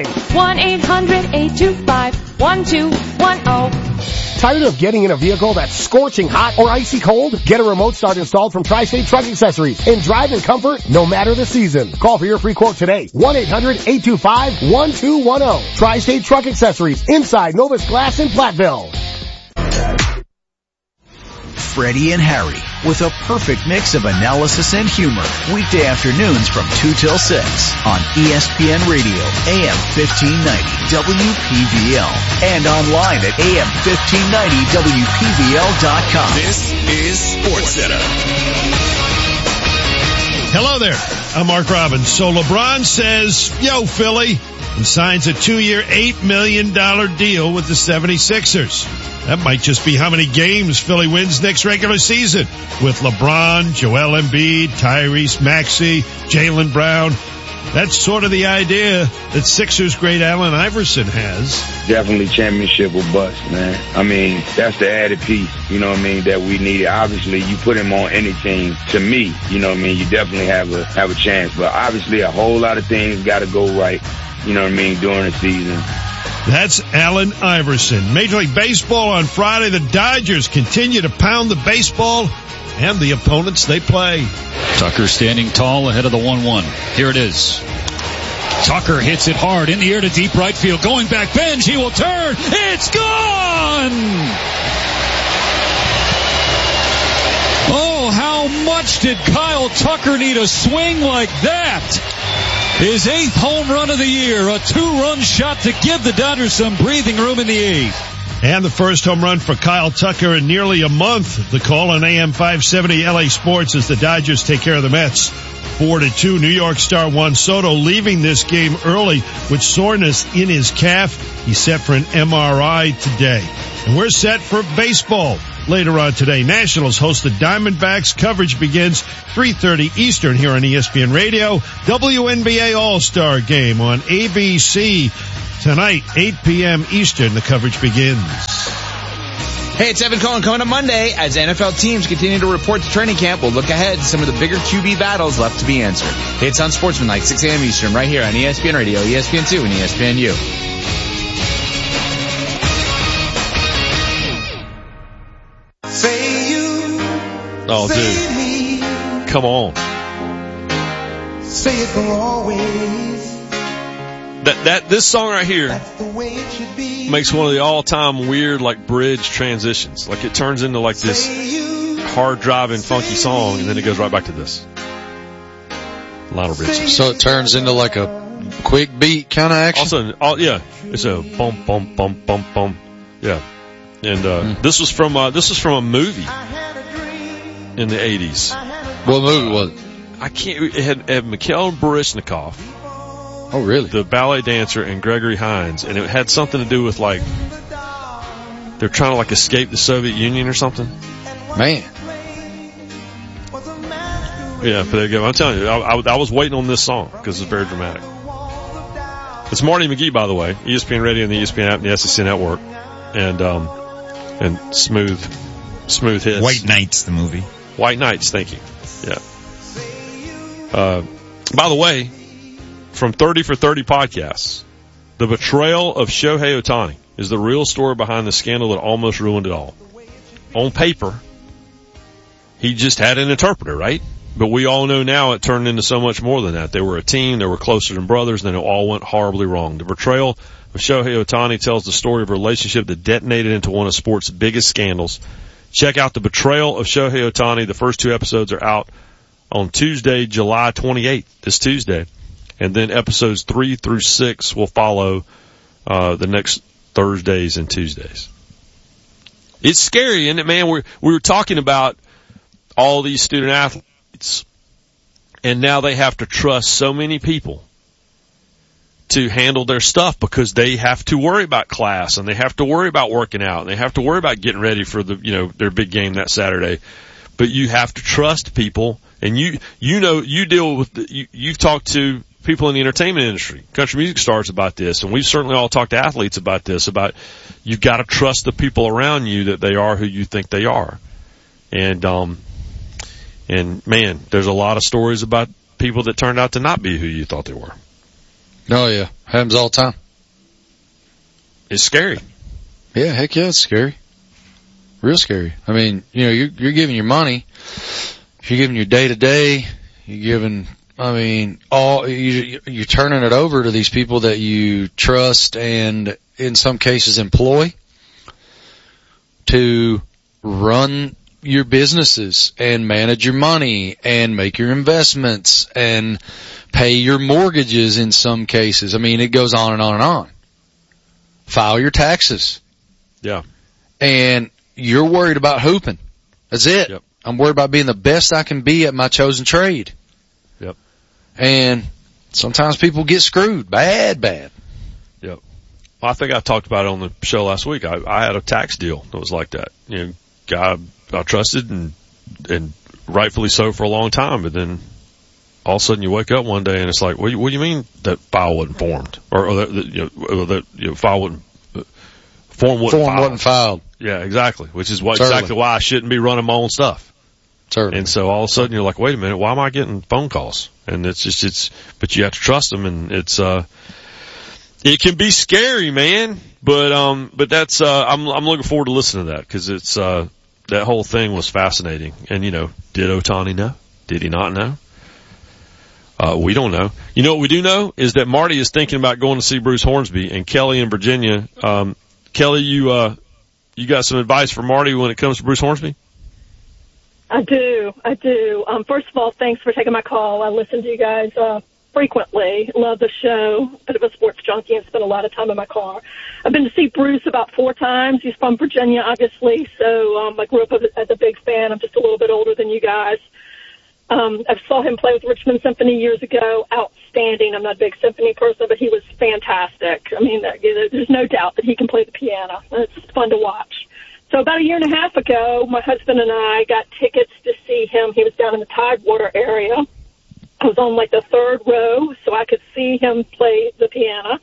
1-800-825-1210. Tired of getting in a vehicle that's scorching hot or icy cold? Get a remote start installed from Tri-State Truck Accessories and drive in comfort no matter the season. Call for your free quote today. 1-800-825-1210. Tri-State Truck Accessories inside Novus Glass in Platteville. Freddie and Harry with a perfect mix of analysis and humor. Weekday afternoons from 2 till 6 on ESPN Radio, AM 1590 WPVL, and online at AM1590WPVL.com. This is SportsCenter. Hello there. I'm Mark Robbins. So LeBron says, yo, Philly, and signs a 2-year, $8 million deal with the 76ers. That might just be how many games Philly wins next regular season with LeBron, Joel Embiid, Tyrese Maxey, Jaylen Brown. That's sort of the idea that Sixers great Allen Iverson has. Definitely championship or bust, man. I mean, that's the added piece, you know what I mean, that we needed. Obviously, you put him on any team, to me, you know what I mean, you definitely have a chance. But obviously, a whole lot of things got to go right, you know what I mean, during the season. That's Allen Iverson. Major League Baseball on Friday. The Dodgers continue to pound the baseball and the opponents they play. Tucker standing tall ahead of the 1-1. Here it is. Tucker hits it hard in the air to deep right field. Going back bench. He will turn. It's gone! Oh, how much did Kyle Tucker need a swing like that? His 8th home run of the year, a 2-run shot to give the Dodgers some breathing room in the 8th. And the first home run for Kyle Tucker in nearly a month. The call on AM 570 LA Sports as the Dodgers take care of the Mets. 4-2, New York star Juan Soto leaving this game early with soreness in his calf. He's set for an MRI today. And we're set for baseball later on today. Nationals host the Diamondbacks. Coverage begins 3:30 Eastern here on ESPN Radio. WNBA All-Star Game on ABC tonight, 8 p.m. Eastern. The coverage begins. Hey, it's Evan Cohen coming up Monday. As NFL teams continue to report to training camp, we'll look ahead to some of the bigger QB battles left to be answered. It's Unsportsmanlike, 6 a.m. Eastern, right here on ESPN Radio, ESPN2, and ESPNU. Say you. Oh, say dude. Come on. Say it for always. This song right here That's the way it should be. makes one of the all-time weird, like, bridge transitions. Like, it turns into, like, this hard-driving, funky song, and then it goes right back to this. Lionel Richie. So it turns into like a quick beat kind of action? Also, yeah, it's a bum, bum, bum, bum, bum. Yeah. And, this was from a movie in the 80s. What movie was it? I can't, it had Mikhail Baryshnikov. Oh, really? The ballet dancer and Gregory Hines, and it had something to do with, like, they're trying to, like, escape the Soviet Union or something. Man. Yeah, but there you go. I'm telling you, I was waiting on this song because it's very dramatic. It's Marty McGee, by the way, ESPN Radio and the ESPN app and the SEC Network, and smooth hits. White Knights, the movie. White Knights, thank you. Yeah. By the way, from 30 for 30 podcasts, the betrayal of Shohei Ohtani is the real story behind the scandal that almost ruined it all. On paper, he just had an interpreter, right? But we all know now it turned into so much more than that. They were a team, they were closer than brothers, and then it all went horribly wrong. The betrayal of Shohei Ohtani tells the story of a relationship that detonated into one of sports' biggest scandals. Check out The Betrayal of Shohei Ohtani. The first 2 episodes are out on Tuesday, July 28th, this Tuesday. And then episodes 3 through 6 will follow the next Thursdays and Tuesdays. It's scary, isn't it, man? We were talking about all these student athletes, and now they have to trust so many people to handle their stuff because they have to worry about class, and they have to worry about working out, and they have to worry about getting ready for their big game that Saturday. But you have to trust people, and you deal with you've talked to people in the entertainment industry, country music stars about this, and we've certainly all talked to athletes about this, about you've got to trust the people around you that they are who you think they are. And man, there's a lot of stories about people that turned out to not be who you thought they were. Oh, yeah. Happens all the time. It's scary. Yeah, heck yeah, it's scary. Real scary. I mean, you're giving your money, you're giving your day-to-day, you're giving, you're turning it over to these people that you trust and in some cases employ to run your businesses and manage your money and make your investments and pay your mortgages in some cases. I mean, it goes on and on and on. File your taxes. Yeah. And you're worried about hooping. That's it. Yep. I'm worried about being the best I can be at my chosen trade. Yep. And sometimes people get screwed. Bad. Yep. Well, I think I talked about it on the show last week. I had a tax deal that was like that. Guy I trusted and rightfully so for a long time, but then all of a sudden you wake up one day and it's like, what do you mean that file wasn't formed? Or that file wasn't, form wasn't filed. Yeah, exactly. Which is exactly why I shouldn't be running my own stuff. Certainly. And so all of a sudden you're like, wait a minute, why am I getting phone calls? And but you have to trust them, and it can be scary, man. But that's, I'm looking forward to listening to that, cause it's, that whole thing was fascinating. And did Ohtani know? Did he not know? We don't know. You know what we do know is that Marty is thinking about going to see Bruce Hornsby, and Kelly in Virginia. Kelly, you got some advice for Marty when it comes to Bruce Hornsby? I do. First of all, thanks for taking my call. I listen to you guys, frequently. Love the show. Bit of a sports junkie and spend a lot of time in my car. I've been to see Bruce about 4 times. He's from Virginia, obviously, so I grew up as a big fan. I'm just a little bit older than you guys. I saw him play with Richmond Symphony years ago. Outstanding. I'm not a big symphony person, but he was fantastic. I mean, there's no doubt that he can play the piano. It's just fun to watch. So about a year and a half ago, my husband and I got tickets to see him. He was down in the Tidewater area. I was on like the 3rd row, so I could see him play the piano.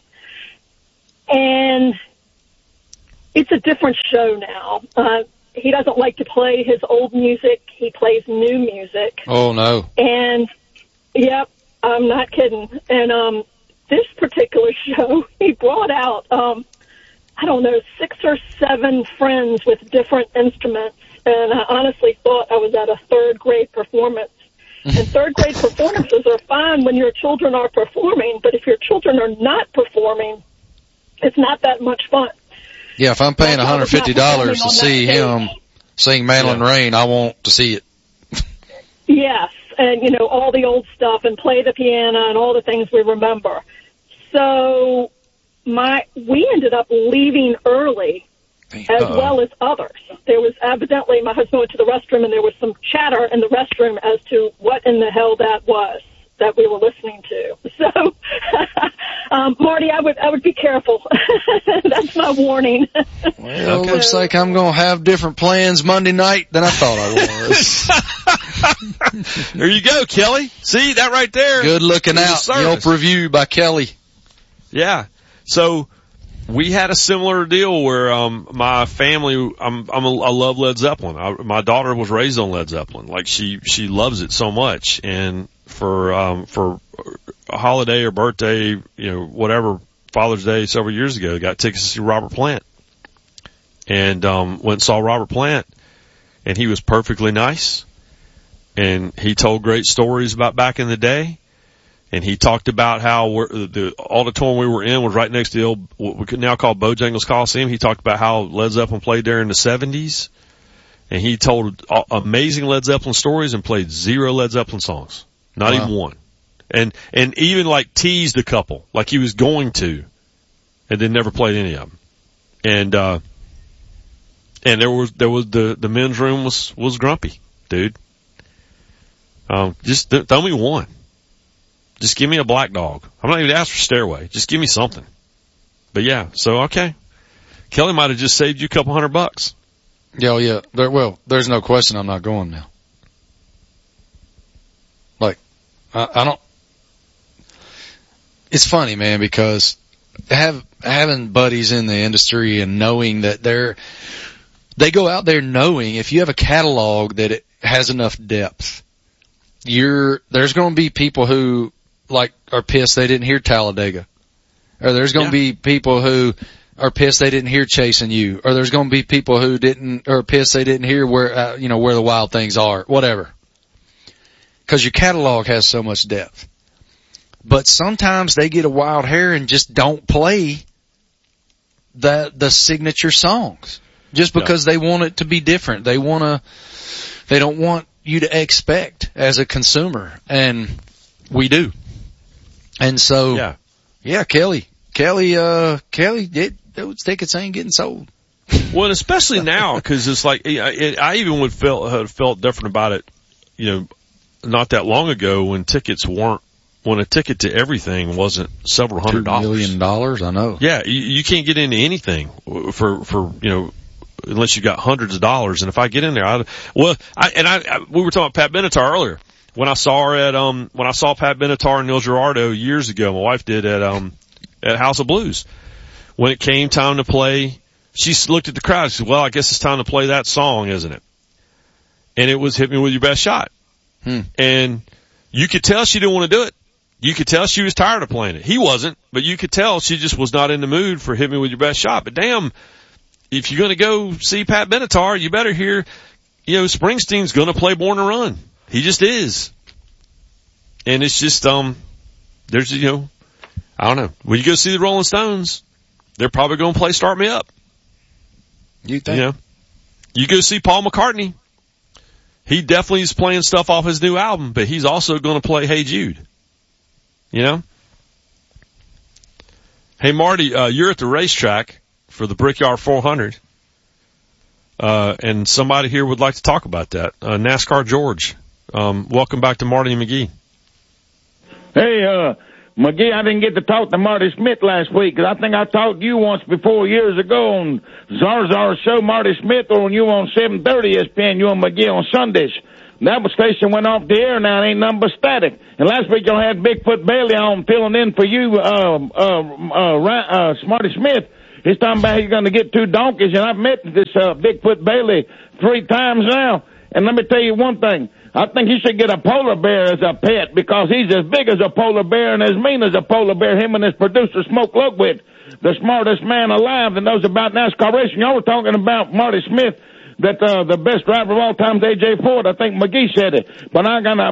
And it's a different show now. He doesn't like to play his old music. He plays new music. Oh, no. And, yep, I'm not kidding. And this particular show, he brought out, I don't know, 6 or 7 friends with different instruments. And I honestly thought I was at a 3rd grade performance. And 3rd grade performances are fine when your children are performing, but if your children are not performing, it's not that much fun. Yeah, if I'm paying $150 to see him sing Madeline Rain, I want to see it. Yes, and, you know, all the old stuff and play the piano and all the things we remember. So we ended up leaving early as well as others. There was evidently, my husband went to the restroom and there was some chatter in the restroom as to what in the hell that was that we were listening to. So, Marty, I would be careful. That's my warning. Well, it looks like I'm going to have different plans Monday night than I thought I was. There you go, Kelly. See, that right there. Good looking out. Yelp review by Kelly. Yeah. So, we had a similar deal where, my family, I love Led Zeppelin. My daughter was raised on Led Zeppelin. Like, she loves it so much. And for a holiday or birthday, you know, whatever, Father's Day several years ago, got tickets to see Robert Plant. And, went and saw Robert Plant. And he was perfectly nice. And he told great stories about back in the day. And he talked about how the auditorium we were in was right next to the old, what we could now call Bojangles Coliseum. He talked about how Led Zeppelin played there in the 70s. And he told amazing Led Zeppelin stories and played 0 Led Zeppelin songs. Not even one. And even like teased a couple, like he was going to, and then never played any of them. And there was the men's room was grumpy, dude. Just throw me one. Just give me a Black Dog. I'm not even asking for Stairway. Just give me something. But yeah, so okay. Kelly might have just saved you a couple $100. Yeah. There's no question I'm not going now. Like, I don't, it's funny, man, because having buddies in the industry and knowing that they go out there knowing if you have a catalog that it has enough depth, there's going to be people who, like, are pissed they didn't hear Talladega. Or there's going to be people who are pissed they didn't hear Chasing You. Or there's going to be people who are pissed they didn't hear where the Wild Things Are. Whatever. Cause your catalog has so much depth. But sometimes they get a wild hair and just don't play the signature songs. Just because they want it to be different. They don't want you to expect as a consumer. And we do. And so, Kelly, those tickets ain't getting sold. Well, especially now, cause it's like, I even have felt different about it, you know, not that long ago when a ticket to everything wasn't several $100. $2 million, I know. Yeah, you can't get into anything for, you know, unless you got hundreds of dollars. And if I get in there, we were talking about Pat Benatar earlier. When I saw Pat Benatar and Neil Girardo years ago, my wife did at House of Blues. When it came time to play, she looked at the crowd and said, well, I guess it's time to play that song, isn't it? And it was Hit Me With Your Best Shot. And you could tell she didn't want to do it. You could tell she was tired of playing it. He wasn't, but you could tell she just was not in the mood for Hit Me With Your Best Shot. But damn, if you're going to go see Pat Benatar, you better hear, you know, Springsteen's going to play Born to Run. He just is. And it's just, there's, you know, I don't know. When you go see the Rolling Stones, they're probably going to play Start Me Up. You think? You know, you go see Paul McCartney. He definitely is playing stuff off his new album, but he's also going to play Hey Jude. you know? Hey, Marty, you're at the racetrack for the Brickyard 400. And somebody here would like to talk about that. NASCAR George. Welcome back to Marty and McGee. Hey, McGee, I didn't get to talk to Marty Smith last week, because I think I talked to you once before years ago on Zarzar's show, Marty Smith, or when you were on 730 ESPN, you and McGee on Sundays. That station went off the air now. It ain't nothing but static. And last week y'all had Bigfoot Bailey on filling in for you, Smarty Smith. He's talking about he's going to get 2 donkeys, and I've met this Bigfoot Bailey 3 times now. And let me tell you one thing. I think he should get a polar bear as a pet, because he's as big as a polar bear and as mean as a polar bear, him and his producer, Smoke Lugwit, the smartest man alive that knows about NASCAR racing. Y'all were talking about Marty Smith, that the best driver of all time is A.J. Ford. I think McGee said it. But I'm gonna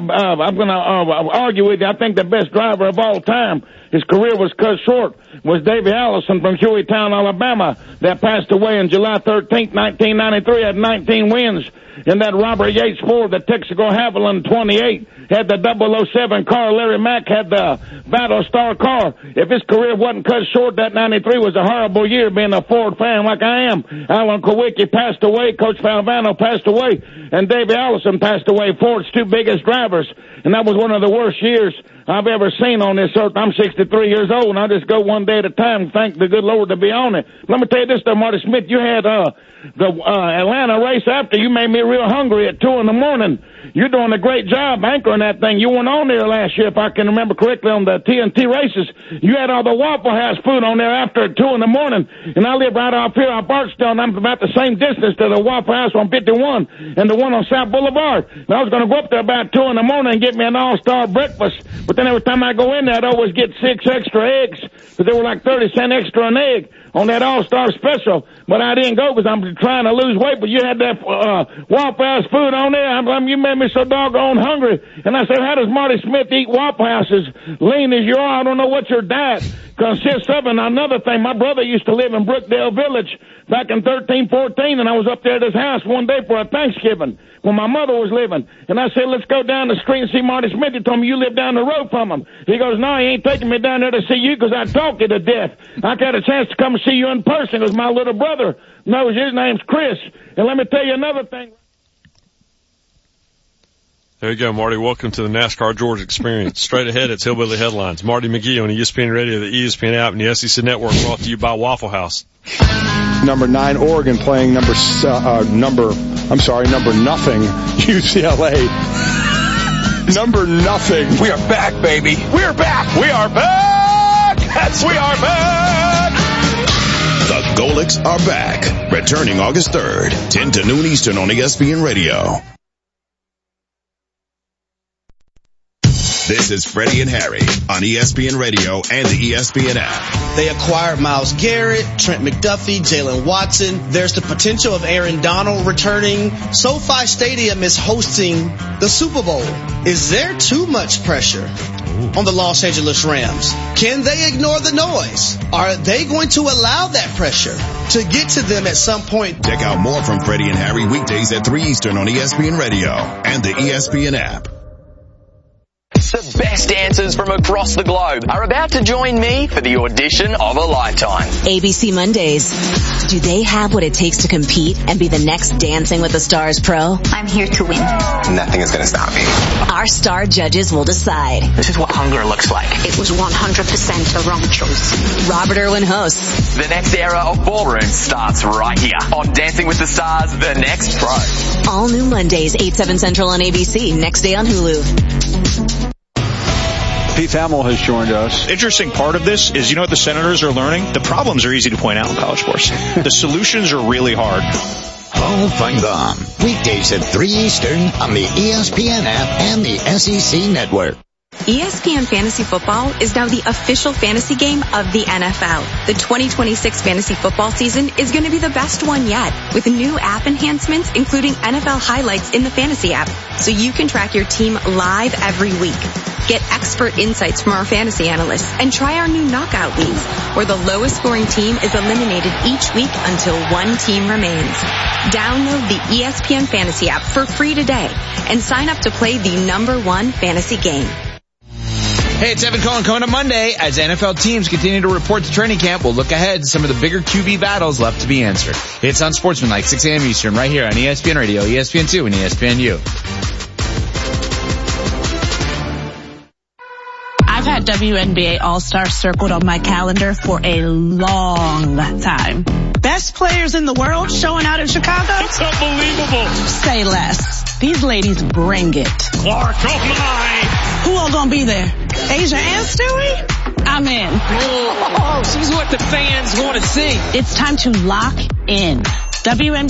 argue with you. I think the best driver of all time, his career was cut short, was Davey Allison from Hueytown, Alabama, that passed away on July 13th, 1993, had 19 wins. In that Robert Yates Ford, the Texaco Haviland 28, had the 007 car. Larry Mack had the Battlestar car. If his career wasn't cut short, that 93 was a horrible year, being a Ford fan like I am. Alan Kowicki passed away, Coach Falvano passed away, and Davey Allison passed away, Ford's 2 biggest drivers. And that was one of the worst years I've ever seen on this earth. I'm 63 years old, and I just go one day at a time, thank the good Lord to be on it. Let me tell you this, though, Marty Smith, you had the Atlanta race after. You made me real hungry at 2 in the morning. You're doing a great job anchoring that thing. You went on there last year, if I can remember correctly, on the TNT races. You had all the Waffle House food on there after 2 in the morning. And I live right off here on Barstow, and I'm about the same distance to the Waffle House on 51 and the one on South Boulevard. And I was going to go up there about 2 in the morning and get me an all-star breakfast. But then every time I go in there, I'd always get 6 extra eggs, because they were like 30 cents extra an egg on that all-star special. But I didn't go because I'm trying to lose weight. But you had that Waffle House food on there. You made me so doggone hungry. And I said, how does Marty Smith eat Waffle House as lean as you are? I don't know what your diet consists of. And another thing, my brother used to live in Brookdale Village back in 1314, and I was up there at his house one day for a Thanksgiving when my mother was living. And I said, let's go down the street and see Marty Smith. He told me, you live down the road from him. He goes, no, he ain't taking me down there to see you because I talk you to death. I got a chance to come and see you in person because my little brother knows his name's Chris. And let me tell you another thing. There you go, Marty. Welcome to the NASCAR George experience. Straight ahead, it's Hillbilly Headlines. Marty McGee on ESPN Radio, the ESPN app, and the SEC Network, brought to you by Waffle House. Number 9, Oregon playing number nothing, UCLA. Number nothing. We are back, baby. We are back. We are back. We are back. The Golics are back. Returning August 3rd, 10 to noon Eastern on ESPN Radio. This is Freddie and Harry on ESPN Radio and the ESPN app. They acquired Myles Garrett, Trent McDuffie, Jalen Watson. There's the potential of Aaron Donald returning. SoFi Stadium is hosting the Super Bowl. Is there too much pressure on the Los Angeles Rams? Can they ignore the noise? Are they going to allow that pressure to get to them at some point? Check out more from Freddie and Harry weekdays at 3 Eastern on ESPN Radio and the ESPN app. The best dancers from across the globe are about to join me for the audition of a lifetime. ABC Mondays. Do they have what it takes to compete and be the next Dancing with the Stars pro? I'm here to win. Nothing is going to stop me. Our star judges will decide. This is what hunger looks like. It was 100% the wrong choice. Robert Irwin hosts. The next era of ballroom starts right here on Dancing with the Stars, the next pro. All new Mondays, 8/7 Central on ABC. Next day on Hulu. Pete Thamel has joined us. Interesting part of this is, you know what the Senators are learning? The problems are easy to point out in college sports. The solutions are really hard. Paul Feinbaum, weekdays at 3 Eastern on the ESPN app and the SEC Network. ESPN Fantasy Football is now the official fantasy game of the NFL. The 2026 fantasy football season is going to be the best one yet, with new app enhancements including NFL highlights in the fantasy app, so you can track your team live every week. Get expert insights from our fantasy analysts and try our new knockout leagues, where the lowest scoring team is eliminated each week until one team remains. Download the ESPN Fantasy app for free today and sign up to play the #1 fantasy game. Hey, it's Evan Cohen. Coming up Monday, as NFL teams continue to report to training camp, we'll look ahead to some of the bigger QB battles left to be answered. It's Unsportsmanlike, 6 a.m. Eastern, right here on ESPN Radio, ESPN2, and ESPNU. I've had WNBA All-Stars circled on my calendar for a long time. Best players in the world showing out in Chicago? It's unbelievable. Say less. These ladies bring it. Clark, oh my! Who all gonna be there? Asia and Stewie? I'm in. Oh, she's what the fans want to see. It's time to lock in. WNBA